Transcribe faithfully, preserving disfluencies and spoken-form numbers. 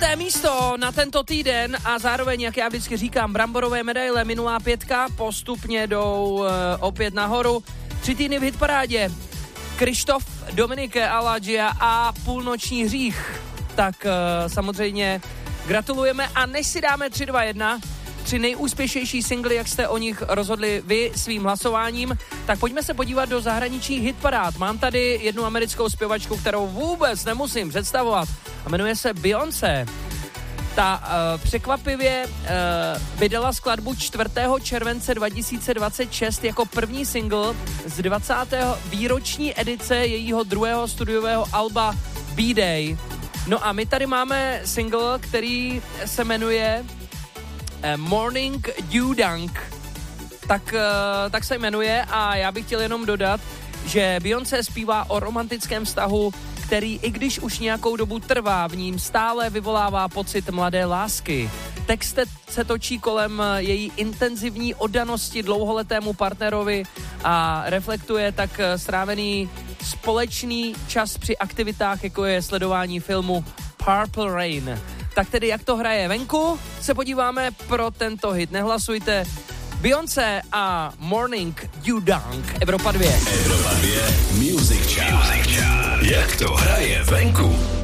Čtvrté místo na tento týden a zároveň, jak já vždycky říkám, bramborové medaile, minulá pětka, postupně jdou uh, opět nahoru. Tři týdny v hitparádě. Krištof, Dominike Alagia a Půlnoční hřích. Tak uh, samozřejmě gratulujeme a než si dáme tři, dva, jedna, tři nejúspěšnější singly, jak jste o nich rozhodli vy svým hlasováním, tak pojďme se podívat do zahraničních hitparád. Mám tady jednu americkou zpěvačku, kterou vůbec nemusím představovat a jmenuje se Beyoncé. Ta uh, překvapivě uh, vydala skladbu čtvrtého července dva tisíce dvacet šest jako první single z dvacáté výroční edice jejího druhého studiového alba B-Day. No a my tady máme single, který se jmenuje uh, Morning Dew Dunk. Tak, uh, tak se jmenuje a já bych chtěl jenom dodat, že Beyoncé zpívá o romantickém vztahu, který i když už nějakou dobu trvá, v ním stále vyvolává pocit mladé lásky. Text se točí kolem její intenzivní oddanosti dlouholetému partnerovi a reflektuje tak strávený společný čas při aktivitách, jako je sledování filmu Purple Rain. Tak tedy, jak to hraje venku, se podíváme pro tento hit. Nehlasujte. Beyoncé a Morning Dew Dunk. Evropa dva. Evropa dva Music Chart. Jak to hraje venku.